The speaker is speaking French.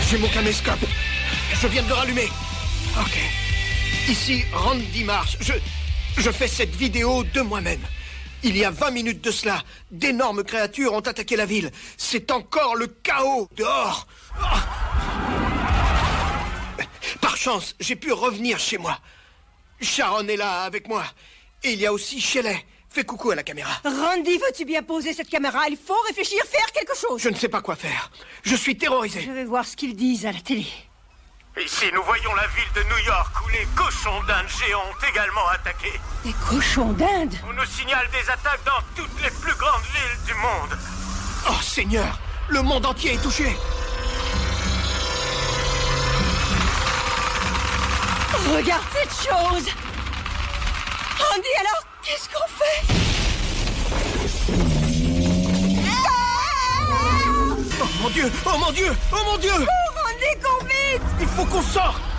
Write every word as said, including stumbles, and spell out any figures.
J'ai mon caméscope. Je viens de le rallumer. Ok. Ici, Randy Marsh. Je... Je fais cette vidéo de moi-même. Il y a vingt minutes de cela, d'énormes créatures ont attaqué la ville. C'est encore le chaos dehors. Oh. Par chance, j'ai pu revenir chez moi. Sharon est là avec moi. Et il y a aussi Shelley. Fais coucou à la caméra. Randy, veux-tu bien poser cette caméra? Il faut réfléchir, faire quelque chose. Je ne sais pas quoi faire. Je suis terrorisé. Je vais voir ce qu'ils disent à la télé. Ici, nous voyons la ville de New York où les cochons d'Inde géants ont également attaqué. Des cochons d'Inde? On nous signale des attaques dans toutes les plus grandes villes du monde. Oh Seigneur, le monde entier est touché. Regarde cette chose. Randy, alors, qu'est-ce qu'on fait? Oh mon Dieu, oh mon Dieu, oh mon Dieu. Oh, Randy, cours vite. Il faut qu'on sorte.